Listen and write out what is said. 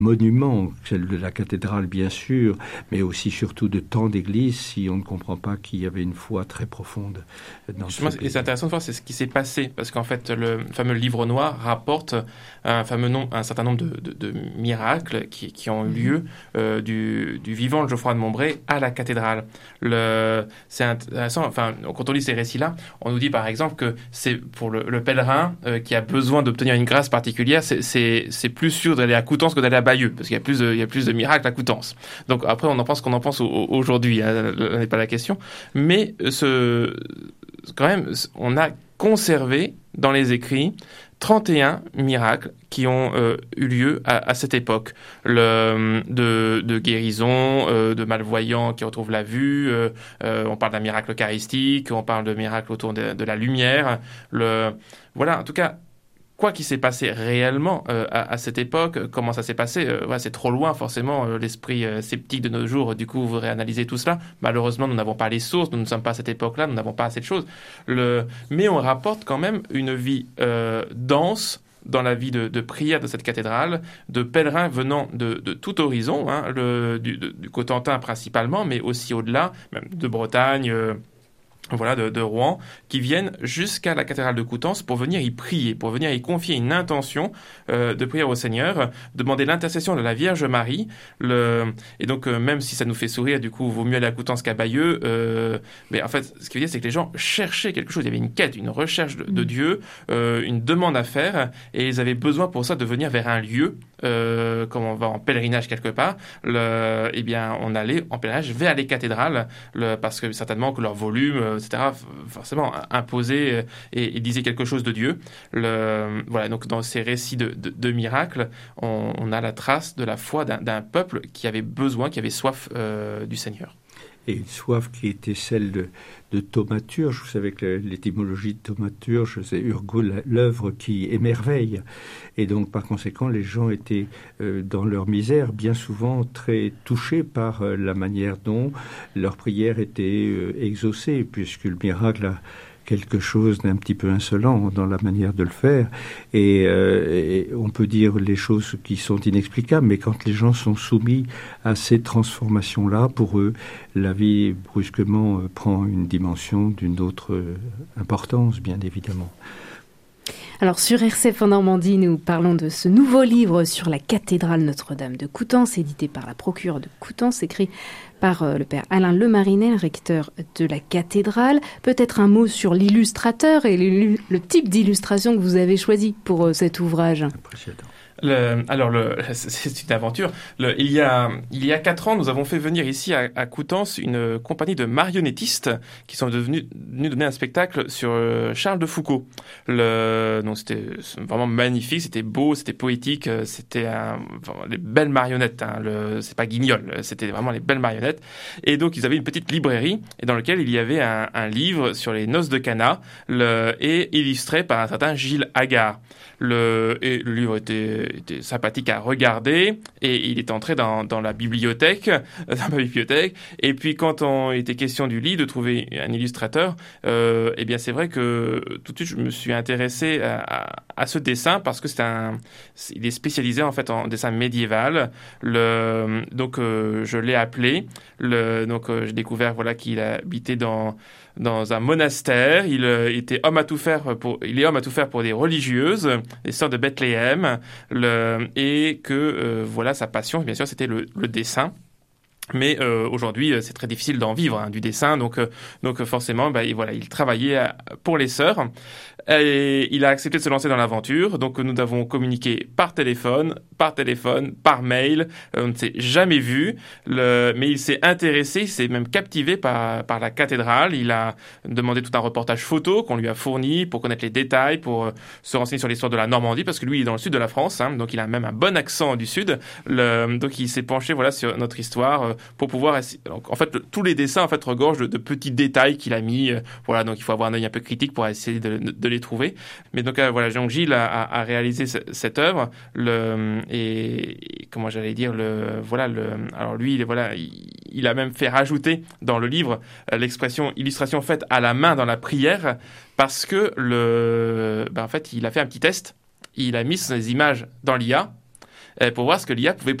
monument, celle de la cathédrale bien sûr, mais aussi surtout de tant d'églises, si on ne comprend pas qu'il y avait une foi très profonde dans ce Justement, et pays. c'est intéressant de voir c'est ce qui s'est passé, parce qu'en fait, le fameux livre noir rapporte un certain nombre de miracles qui ont eu lieu du vivant de Geoffroy de Montbray à la cathédrale. C'est intéressant, enfin, quand on lit ces récits-là, on nous dit par exemple que c'est pour le pèlerin qui a besoin d'obtenir une grâce particulière, c'est plus sûr d'aller à Coutances que d'aller à Bayeux, parce qu'il y a plus de miracles à Coutances. Donc après, on en pense qu'on en pense aujourd'hui, hein, n'est pas la question. Mais quand même, on a conservé dans les écrits 31 miracles qui ont eu lieu à cette époque. De guérison, de malvoyants qui retrouvent la vue, on parle d'un miracle eucharistique, on parle de miracles autour de la lumière. Voilà, en tout cas, quoi qu'il s'est passé réellement à cette époque, comment ça s'est passé, c'est trop loin forcément, l'esprit sceptique de nos jours, du coup, voudrait analyser tout cela. Malheureusement, nous n'avons pas les sources, nous ne sommes pas à cette époque-là, nous n'avons pas assez de choses. Mais on rapporte quand même une vie dense dans la vie de prière de cette cathédrale, de pèlerins venant de tout horizon, hein, du Cotentin principalement, mais aussi au-delà, même de Bretagne, voilà, de Rouen, qui viennent jusqu'à la cathédrale de Coutances pour venir y prier, pour venir y confier une intention de prière au Seigneur, demander l'intercession de la Vierge Marie. Et donc, même si ça nous fait sourire, du coup, vaut mieux aller à Coutances qu'à Bayeux. Mais en fait, ce qui veut dire, c'est que les gens cherchaient quelque chose. Il y avait une quête, une recherche de Dieu, une demande à faire, et ils avaient besoin pour ça de venir vers un lieu, comme on va en pèlerinage quelque part. Eh bien, on allait en pèlerinage vers les cathédrales, parce que certainement que leur volume, etc., forcément imposé et disait quelque chose de Dieu. Voilà, donc dans ces récits de miracles, on a la trace de la foi d'un peuple qui avait besoin, qui avait soif du Seigneur. Et une soif qui était celle de thaumaturge. Vous savez que l'étymologie de thaumaturge, c'est urgo, l'œuvre qui émerveille. Et donc, par conséquent, les gens étaient dans leur misère, bien souvent très touchés par la manière dont leur prière était exaucée, puisque le miracle a quelque chose d'un petit peu insolent dans la manière de le faire. Et on peut dire les choses qui sont inexplicables, mais quand les gens sont soumis à ces transformations-là, pour eux, la vie brusquement prend une dimension d'une autre importance, bien évidemment. Alors sur RCF en Normandie, nous parlons de ce nouveau livre sur la cathédrale Notre-Dame de Coutances, édité par la procureure de Coutances, écrit par le père Alain Lemarinel, recteur de la cathédrale. Peut-être un mot sur l'illustrateur et le type d'illustration que vous avez choisi pour cet ouvrage. C'est une aventure. Il y a 4 ans, nous avons fait venir ici à Coutances une compagnie de marionnettistes qui sont venus donner un spectacle sur Charles de Foucault. Donc c'était vraiment magnifique, c'était beau, c'était poétique, c'était les belles marionnettes. Hein, c'est pas Guignol, c'était vraiment les belles marionnettes. Et donc ils avaient une petite librairie et dans laquelle il y avait un livre sur les noces de Cana et illustré par un certain Gilles Hagard. Le livre était sympathique à regarder et il est entré dans ma bibliothèque. Et puis quand on était question du livre, de trouver un illustrateur, eh bien c'est vrai que tout de suite je me suis intéressé à ce dessin parce que il est spécialisé en fait en dessin médiéval. Donc je l'ai appelé. J'ai découvert qu'il habitait dans un monastère. Il était homme à tout faire pour des religieuses, des sœurs de Bethléem, et que sa passion, bien sûr, c'était le dessin. Mais aujourd'hui, c'est très difficile d'en vivre du dessin, donc forcément, il travaillait pour les sœurs. Et il a accepté de se lancer dans l'aventure, donc nous avons communiqué par téléphone, par mail, on ne s'est jamais vu, mais il s'est intéressé, il s'est même captivé par la cathédrale, il a demandé tout un reportage photo qu'on lui a fourni pour connaître les détails, pour se renseigner sur l'histoire de la Normandie, parce que lui il est dans le sud de la France, hein, donc il a même un bon accent du sud, donc il s'est penché sur notre histoire pour pouvoir en fait tous les dessins en fait regorgent de petits détails qu'il a mis, donc il faut avoir un œil un peu critique pour essayer de les trouver. Mais donc Jean Gilles a réalisé cette œuvre et comment j'allais dire alors lui il a même fait rajouter dans le livre l'expression illustration faite à la main dans la prière parce que en fait il a fait un petit test, il a mis ses images dans l'IA pour voir ce que l'IA pouvait